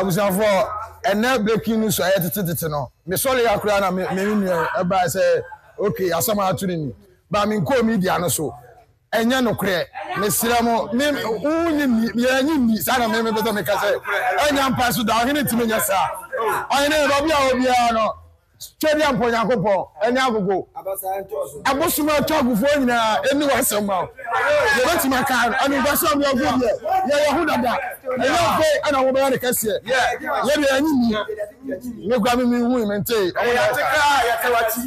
abusanfo ene breaking news ayetete no me sole yakura na me nua eba say okay asama aturi ni ba me nko media no so enye no kre me siramo me unyi ni sana me beto me kase enya mpa so da ohene timi nya sa ohene robi a obi a no twedi ampo nyakopo enya agogo abosuma twagufo nyina eni wasema ye betima kan ani gwaso mi ogu ye hu dada ye fe ana wo be ya kase ye de anyi ni me gwa mi hu mente ya tika ya tewati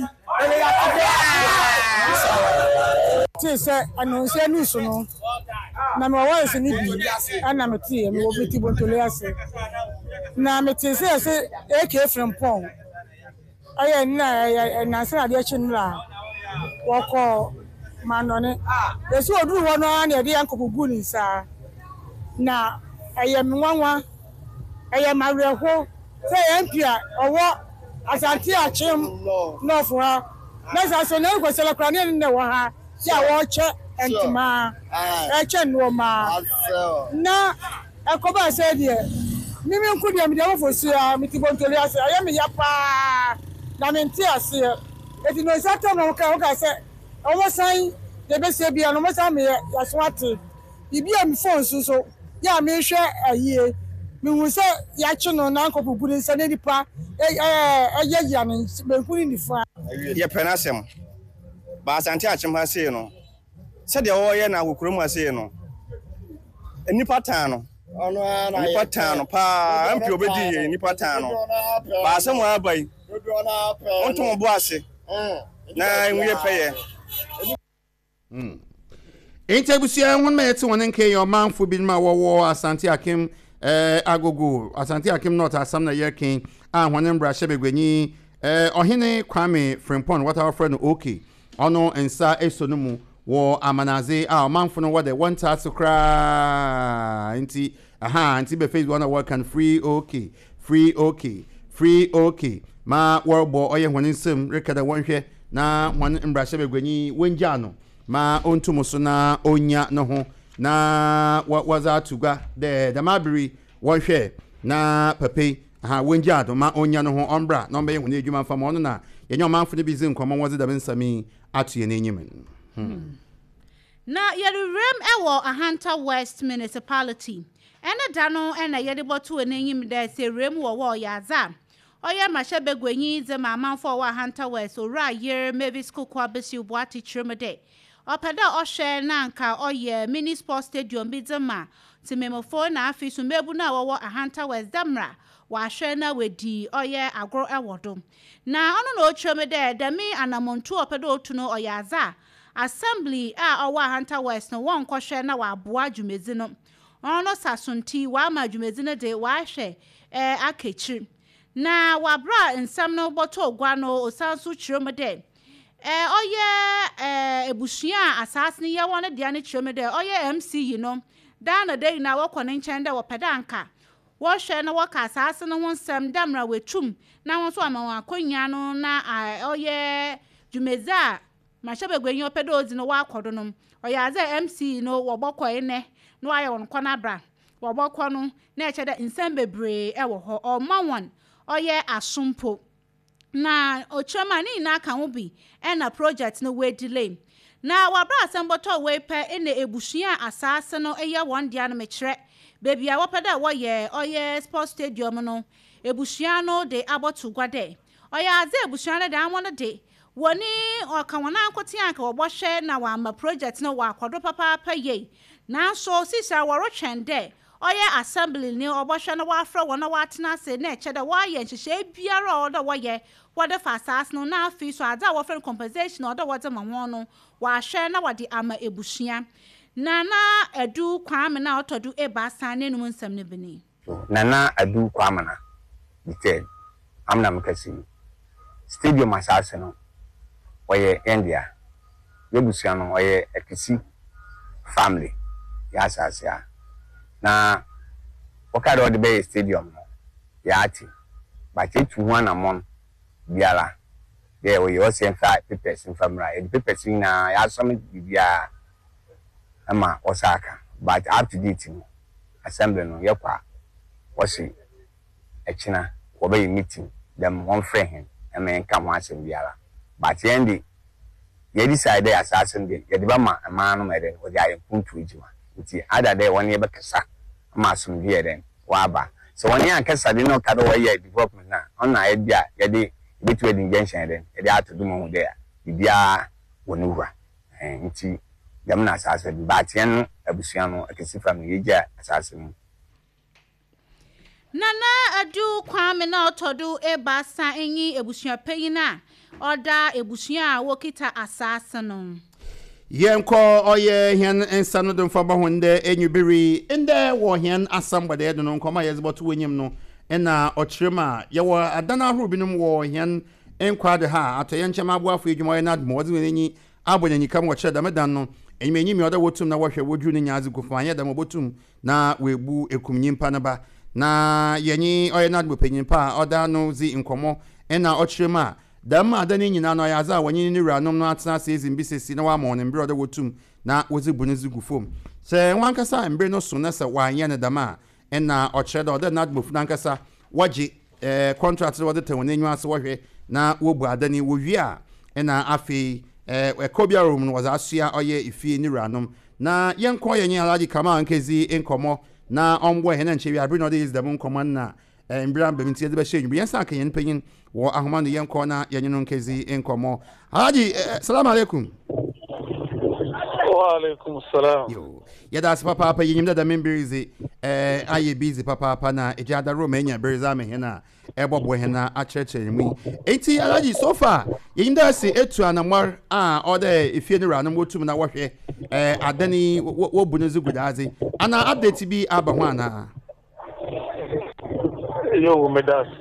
ti se anonse ni so no na me wa se ni bi ana me ti me wo biti bontole ase na me ti se AK Frimpong aye na se ade chi nra woko manone esi oduru ho no na ade yankopugu ni sa na aye nwanwa aye mareho se empia owo Asante achim no for ha na sa so na ko sele kra ne wo ha ya wo che entima che no ma na akoba se de mimi nku de me de wo fosu a mitibontoli ase aye me ya pa na menti ase eti no sato no ka se owo san de be se bia no mo sa me ya so ate bibi am phone so ya me hwe ayie me hu se ya chi no na nkopugu ni se ne nipa ya ne benkuri ni fa ye penasem ba Asante achim ha se no se de wo ye na akukurum ha se no nipa tan no ono na nipa tan no pa ampi obedi ye nipa tan no ba asem wa bai onto bo ase na enwe peye Intebusia won mete won nke your man for bi ma wo Asante Akim agogo Asante Akim not asam na yekin ahwonem bra shebegwenyi ohene Kwame Frimpong what our friend okay ono ensa eso mu wo amanaze manfo no wode want us to cry nti nti be Facebook na work and free okay ma worbo oye hwonen sem rekada wonhwe na hwon mbra shebegwenyi wonja no ma ontumo so na onya no ho na waza tuga de mabiri wonhwe na pape wonja do ma onya no ho ombra no be hwone adwuma fam ono na yenyo manfo ne bizi nkomo woze da bensami atuye na enyimen na yerem ewo Ahanta West Municipality ene dano ene yedeboto enyim da se rem wo yaza oye mashebegwenyi ze mamanfo wa Ahanta West ora yer Mavis Kokwa besi Boati Chirmede opeda ohwe na nka oye mini sports stadium bizema timemofo na afisu mebu na wo Ahanta West damra wa hwe na wedi oye agro ewodo na ono na ochirmede dami anamontu opeda otuno oyaza assembly owa Ahanta West no won kohwe na wa aboa dwumezi no ono sasunti wa ma dwumezi no de wa hwe akechi na wa bra nsam no boto ogwa no osansu chirmede oye ebusua asasne ye won de ane chirmede oye MC yi no dana dey na wo kone nchende wo pedanka wo hwe na wo ka asasne ho nsam damra wetum na won so amawa akonya no na oye dwumeza mashebegwenyi opedo ozi no wa akodo no oyaze MC no wo bokọ ene no aye won kona bra wo bokọ no na echede nsam bebre ewo ho o mawon oye asumpo na ochema ni na aka ho bi na project no we delay na wabra asemboto we pe ene ebusua asase no eye won dia no mekire baby a wopeda wo ye oye sports stadium no ebusua no de abotu gwade oya aze ebusua no de amon de woni okanwana akwoti aka obohwe na wa ma project no wa akodo papa paye na so sisa woro twende oye assembly ni obohwe no wa afra wona wa atena se na echede wa ye nhihye biara odo wo ye wode fa asas no na afi so ada wo friend compensation odo wode ma won no wa hwe na wode ama ebusua nana adu kwame na otodu eba san ne num nsam ne bini nana adu kwame na detail amna mkasi stadium asas no oye India yebusua no oye ekisi family ya asas ya na wakado ode be stadium no ya ati ba chetu ho anamon biara ye we yo se fa papers famra e papers na ya some bibia ama osaka but up to date no assembly no yekwa wasi echina wo be meeting them one friend him e me nka mo asem biara but yendi ye decide assassin dey ye de ba ma no me dey wo dey ayi puntu ejima nti ada dey won ye be kasa ma asum dey den wa ba so won ye ankasa dey no ka do ye development na on na ye bia ye dey betu wedding junction den ye dey atodo mo dey bia woni wura nti dem na assassin but yen abusua no akesi family ye ja assassin Nana adu kwame na otodu ebasa enyi ebusua peyina oda ebusua wokita asase no yenko oye hen ensano dem fa ba honde enyubiri inde wo hen asambode de no nkoma yezboto wenyim no ena okyerema ye wo adana horobinum wo hen enkwade ha atoye nchema aboafo edwuma ye nad mozi wenyi abonyanyi kam wo kyere damedan no enyimenyi mi oda wotum na wohwe wodru ne nyaze gofanya da mobotum na webu ekumnyimpa na ba na yenyi oye nad bopanyimpa oda no zi nkomo ena okyerema dama adani nyina no yaza wanyi ni ranom no atena sezin bisesi na wa ma on mbre oda wotum na wozi bunizi gufom se wankasa mbre no so na se wanye ne dama ena okyere oda nad bofu nankasa waji contract wo de tewonenyu ase wohwe na wobu adani wo wi a ena afi ekobia room no was asua oye ifie ni ranom na yenko yenye alaji kama nkezi enkomo na ombo hena nchewi abri no de is dem nkomo na mbra mbemti de be hyenyu yensa kan yen panyin wo ahoma no yenko na yenye no nkezi enkomo alaji assalamu alaikum wa alaikum salam yo yada papa papa yenyim da memberize aye busy papa na ejada room enya beriza me hena ebobo hena acheche mu enti alaji so far yinda se etu anamwar oda ifie ni ranum wotum na wohwe adani wo bunuzu gudazi ana update bi aba ho ana yo medasi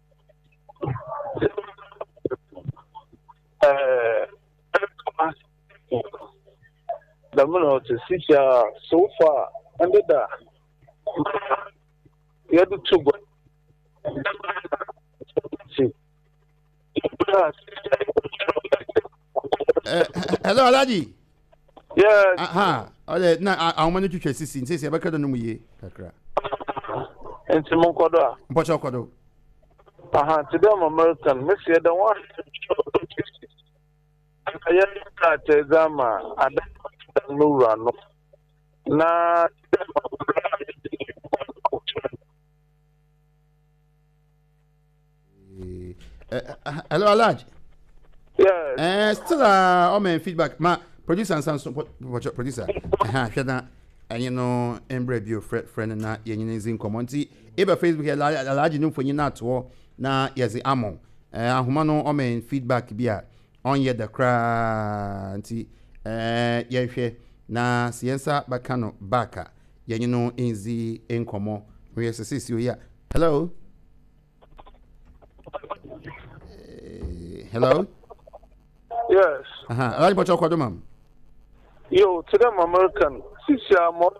the mono to see so far under the you have to go. Hello Alaji. Yes. Ole na awon manu twetwe sisi nse se abaka do no muye kakra. Enti mon kodo. Mpocho kodo. Today I'm American. Me say the one. I start exama ada no run. Na hello Alaji. Yes. Still my feedback ma producer and producer hweda and you know embre bio friend na yenyin zin commenti eba Facebook Alaji no fonyi na to na yezi amon ahoma no my feedback bia onye the kra anti yehwe na siensa bakano baka yenyin no enzi enkomo we sesisi oya hello hello. Yes. Alaji Pocho kwado mam. Yo, today I'm American. Sisi amo.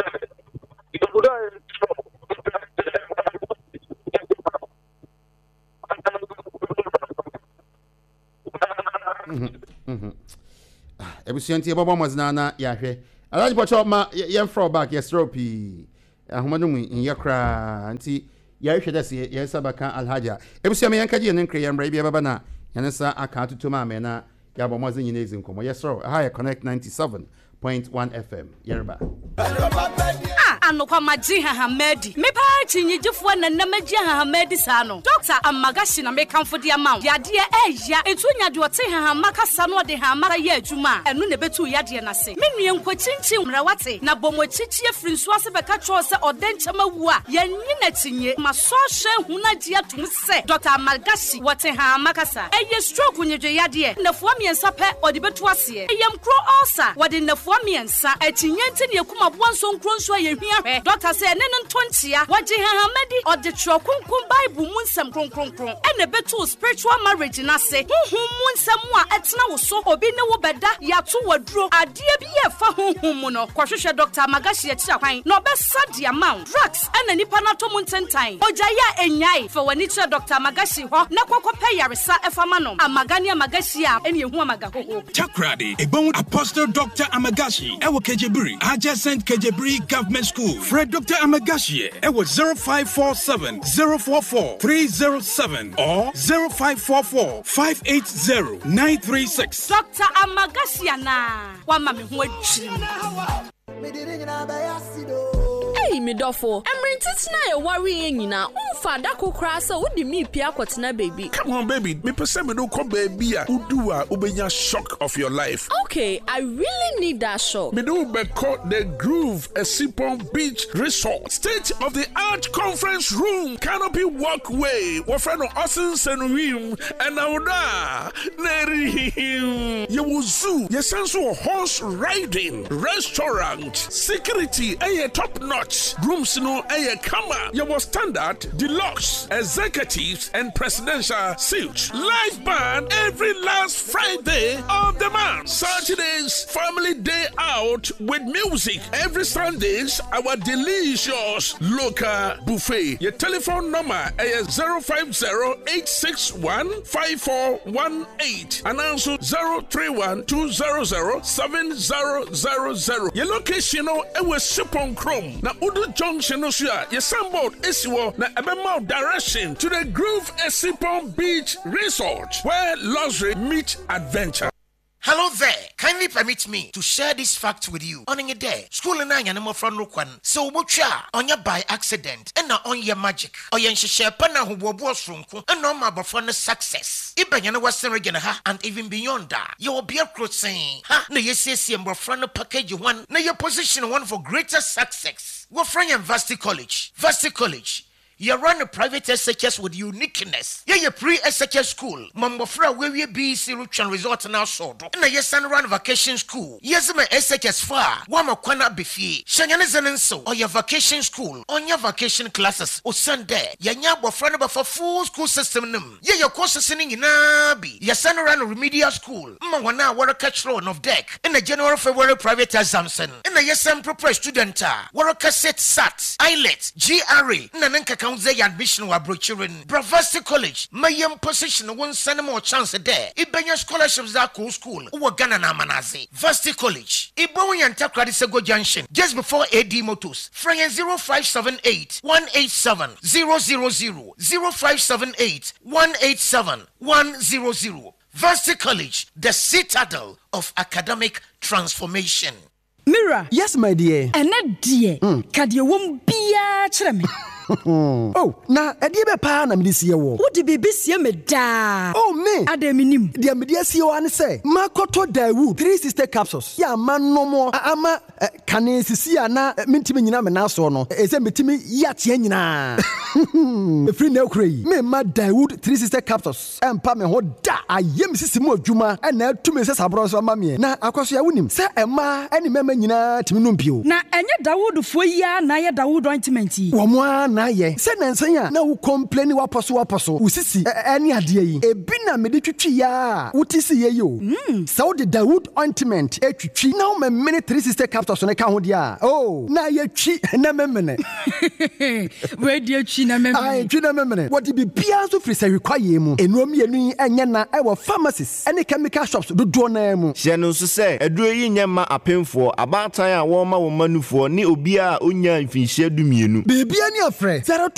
Ebusianti ebobo mazina na yahwe. Alaji Pocho ma yen throw back yesropi. Ahomadu mu nyekra anti yahwe dase yesabaka alhaja. Ebusiam yankaji yen nkre yemra bia baba na yanesa aka atutu ma me na ya bo mozi nyine ezin komo yesro high connect 97.1 FM yerba anokwa maji Hamedi me pa chinyigifo na namaji Hamedi sa no Dr. Amagashi na me kamfo dia ma ya de eya etunya de ote Hamaka sa no de Hamaka ye adwuma enu ne betu ya de na se menue nkwachinchin mrawate na bomochichi afiri nso ase beka cho se odenchama wu a yanyi na tinye maso hwe huna dia tum se Dr. Amagashi wote Hamaka sa eye stroke nyedwe ya de na fo miensa pe ode betu ase eyam kro ulcer wode na fo miensa etinye ntine yakuma bonso nkro nso ye Doctor say nenen 20 waje Hamedi or the trokunkun Bible munsam kronkronkron ene betu spiritual marriage na se honhom munsam a etena wo so obi ne wo beda ya to waduro ade bi ye fa honhom mu no kwahwehwe Dr. Amagashi ya kira kwan no besa the amount drugs ene nipa na to muntentan oja ya enyai fa wani kira Dr. Amagashi ho na kwakwape yaresa efama no Amagani Amagashi a ene ehu amagahoho Takrade ebon Apostle Dr. Amagashi ewo Kejebiri adjacent Kejebiri Government School. Fred Dr. Amagashi, it was 0547 044 307 or 0544 580 936. Dr. Amagasiana. Wama me ho adwiri. Hey, Midofo, I'm renting now. Worrying you now. Father could crash so would me pia quatina baby. Come on, baby. Me person me don't come baby. Udua ubenya shock of your life. Okay, I really need that shock. Me do be called the Groove Esipon Beach Resort. State of the art conference room. Canopy walkway. Wafrano Osen Senuim and Auda. Neri. You zoo. You sense horse riding. Restaurant. Security. Top notch. Rooms no kama. You was standard, deluxe, executives, and presidential suites. Live band every last Friday of the month. Saturdays, family day out with music. Every Sundays, our delicious local buffet. Your telephone number is 050-861-5418 and also 031-200-7000. Your location is Sipon Chrome. Now, Udu Junction, your signboard is na ebema direction to the Groove Esipon Beach Resort, where luxury meets adventure. Hello there. Kindly permit me to share this fact with you. On a day, school and I am from Rukwan. So mucha on your by accident and not on your magic. Or yen share pana who was from and no my buffer success. Ibanyana was region ha and even beyond that. You will be a saying, ha, no, you say buffer package one, no, your position one for greater success. We're from Varsity College. Varsity College. You run a private SHS with uniqueness. Yeah, pre-SHS school. Mambofra where we be Siruchan Resort now so. And yes, son run vacation school. Yes, my SHS far. Wama kwana bifi. Shanyanizan so. Or your vacation school. On your vacation classes. O Sunday. Yanya bofrana for full school system num. Yeah, your courses in Nabi. Your son run a remedial school. Mwana water catch loan of deck. In the January February private examson. In the yes, some proper student. Water cassette SAT. IELTS. GRE. Nananka admission wa brochurin Varsity College mayem position one send more chance there ibenya scholarships that school wo Ghana na manaze Varsity College ibo yanta credit sego junction just before AD Motors free 0578 187 000 0578 187 100 Varsity College, the citadel of academic transformation. Mira, yes my dear. And dear, kadi won biya chere me. Oh, na ade be pa na me sie wo. Wo de bebe sie me da. Oh me. Ade minim. De me sie wo an say. Makoto Dawood 3 sister capsules. Ya manomo ama kane sisi ana mentimi nyina me na so no. Ese metimi yatie nyina. Free na okrai. Me ma Dawood 3 sister capsules. Empa me ho da ayem sisi mu adwuma na atumi se sabro so ma me. Na akwaso ya wonim. Se ema eni mema nyina timi no mpio. Na enye Dawood fo ya na ye Dawood ointment yi. Wo mo na ye se nansan ya na wo complain waposo usisi eni ade yi ebi na me de twitwi ya utisi ye yo so the Dawood ointment etwitwi na wo me 3 sister capsules ne ka ho dia oh na ye twi na memene we de twi na memene ai twi na memene what be bia so free say require mu enuom yenu enye na e wo pharmacies ene chemical shops dodo na mu hye no so say eduro yi nyema apemfo abatan a wo ma wo manufo ni obi a onya mfinhye dumienu bibia ni afre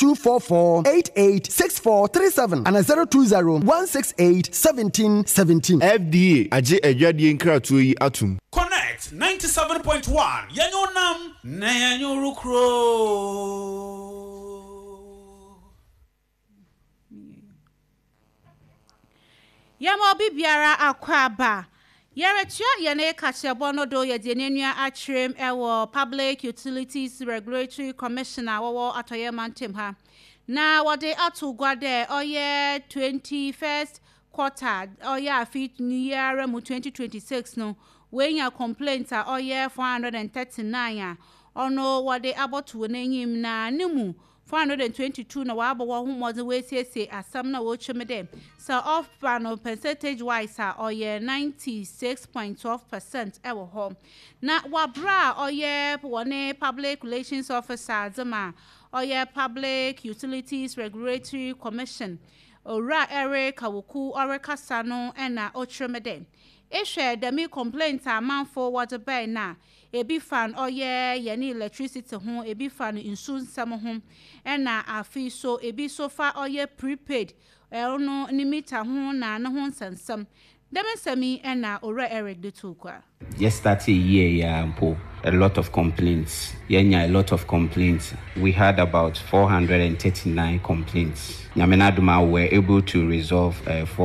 0244886437 and 02016871717 FDA aje adwadie nkratoyi yi atum Connect 97.1 yanyo nam na yanyo rukro Yama bibiara akwaba Yeretua yene kachebo no do ye denenua atrem ewo Public Utilities Regulatory Commissioner wo atoye mantem ha na wode atugwa de oye 21st quarter oye afit year mu 2026 no wenya complaint a oye 439 a ono wode abotu n'enyim na nemu 422 na wabo wo humode we sese asam na wo chemede so off panel percentage wise oye 96.12% ewo ho na wabra oye wone public relations officer zama oye Public Utilities Regulatory Commission ora Eric Awuku orekasa no na otremeden ehwe demi complaint amanfo water bay na ebi fan oye yeni electricity ho ebi fan insu nsam ho na afi so ebi sofa oye prepaid no ni meter ho na ho nsensam demensami na ora Eric de tukwa. Just started a year, a lot of complaints. A lot of complaints. We had about 439 complaints. Nyamenaduma were able to resolve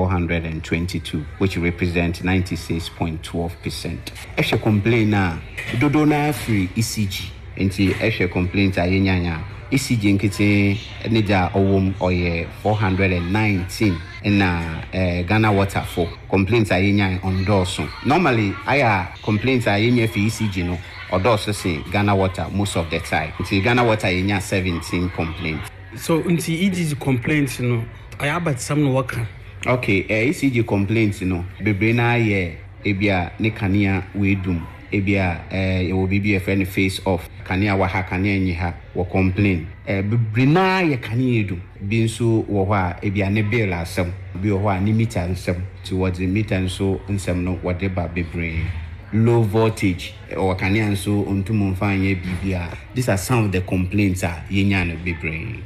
422, which represent 96.12%. If you complain now, do not free ECG. If you complain, ECG nkete nida owom oye 419 na Ghana Water for complaints ayenya ondoso. Normally aya complaints ayenya for ECG no odoso say Ghana Water most of the time. Nti Ghana Water ayenya 17 complaints. So nti ECG complaints no aya about some no work. Okay, ECG complaints no bebre na ye ebia ne kanea we dum. Ebia it will be a friend face off kania wa ha kania nyi ha wo complain brina ye kania edu bi nso wo hwa ebia ne bill asem bi wo hwa ni meter nsem towards the meter nso nsem no wo de ba bebre low voltage or kania nso ontum mfanye bibia. These are some of the complaints yenya no bebre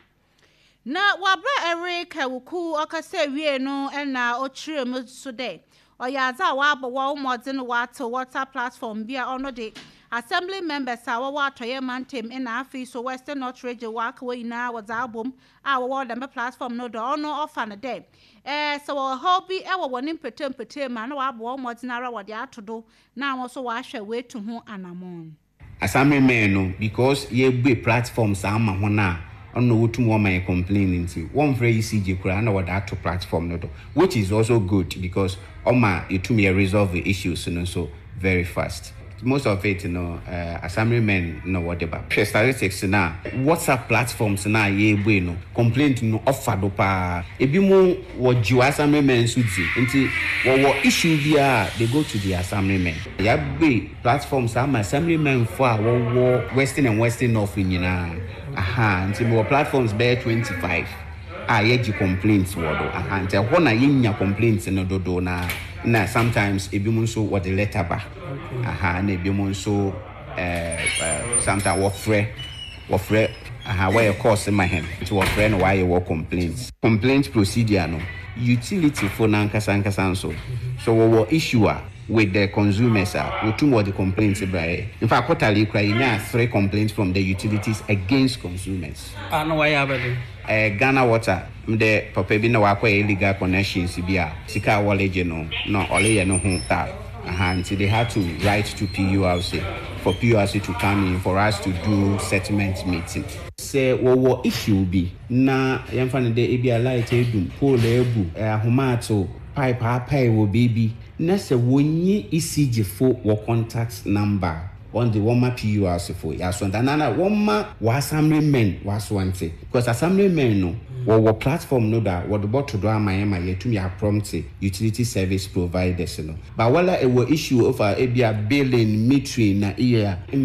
na wabra Eric Awuku okase wie no na ochirem so dey Oyaza wabo wa modern water platform bia ono de assembly members awa watoye mantem na afi so Western North Region work we na was album our dem platform no do ono offer na dey so hobby e wo wonim petem ma na wabo modern ara wode atodo na won so wa hwe we to ho anamon assembly men no because ye be platforms ama ho na ono wotum wo my complaining one very ECG kura na wada to platform no do, which is also good because oma itumi resolve the issues so very fast. Most of it assembly men no whatever statistics na WhatsApp platforms na ye we no complaint no offer do pa ebi mo wo jiwa assembly men sudzi nti wo issue bia they go to the assembly men ya be platforms am assembly men for wo western and western north nyina nti mo platforms be 25 yeji complaints wodo nti ho na yenya complaints no dodo na sometimes ebi mo so what the letter ba na ebi mo so sometimes what free where course in my hand to what friend why you complaints procedure no utility for nankasa so what issue with the consumers we two more the complaints in fact quarterly crying 3 complaints from the utilities against consumers. No why have Ghana Water the papa bi na wakwa illegal connections bia sika wallet no ole no ho ta until they had to write to PURC for PURC to come in for us to do settlement meeting. Say wo issue bi na yemfa ne de ebia light edum pole ebu ahomato pipe apai wo baby na se wonyi ECG for wo contact number on the Woma PURC for yaso nana Woma wa assembly men was one thing because assembly men no wo platform no da wo the bottle do amayema yetumi a prompt utility service providers no but wala e wo issue of ebia billing metering na